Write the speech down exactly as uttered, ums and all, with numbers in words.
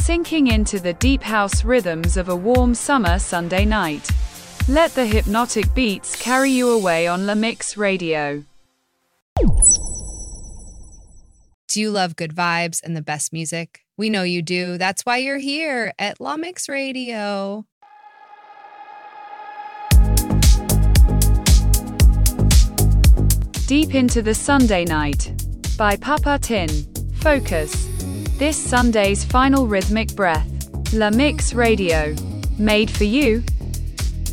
sinking into the deep house rhythms of a warm summer Sunday night. Let the hypnotic beats carry you away on La Mix Radio. Do you love good vibes and the best music? We know you do. That's why you're here at La Mix Radio. Deep into the Sunday Night by Papa Tin. Focus. This Sunday's final rhythmic breath. La Mix Radio. Made for you,